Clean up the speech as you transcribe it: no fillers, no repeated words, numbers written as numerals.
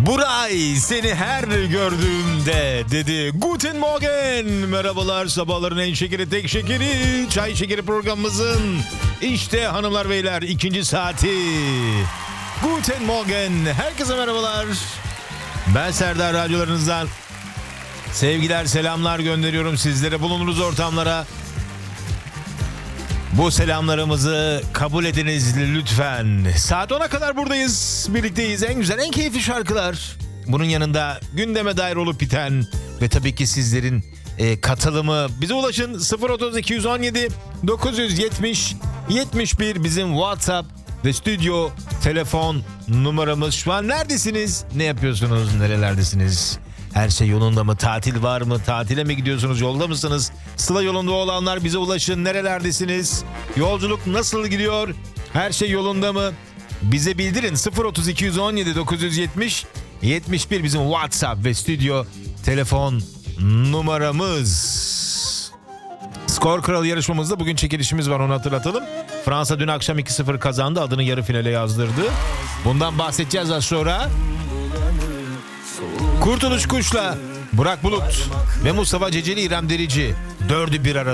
Buray seni her gördüğümde dedi. Guten Morgen. Merhabalar, sabahların en şekeri tek şekeri çay şekeri programımızın işte hanımlar beyler ikinci saati. Guten Morgen. Herkese merhabalar. Ben Serdar, radyolarınızdan sevgiler selamlar gönderiyorum sizlere, bulunduğunuz ortamlara. Bu selamlarımızı kabul ediniz lütfen. Saat 10'a kadar buradayız. Birlikteyiz. En güzel, en keyifli şarkılar. Bunun yanında gündeme dair olup biten ve tabii ki sizlerin katılımı. Bize ulaşın. 03217 970 71 bizim WhatsApp ve stüdyo telefon numaramız. Şu an neredesiniz? Ne yapıyorsunuz? Nerelerdesiniz? Her şey yolunda mı? Tatil var mı? Tatile mi gidiyorsunuz? Yolda mısınız? Sıla yolunda olanlar bize ulaşın. Nerelerdesiniz? Yolculuk nasıl gidiyor? Her şey yolunda mı? Bize bildirin. 03217 970 71 bizim WhatsApp ve stüdyo telefon numaramız. Skor Kralı yarışmamızda bugün çekilişimiz var, onu hatırlatalım. Fransa dün akşam 2-0 kazandı. Adını yarı finale yazdırdı. Bundan bahsedeceğiz az sonra. Kurtuluş Kuş'la Burak Bulut ve Mustafa Ceceli, İrem Derici. Dördü bir arada.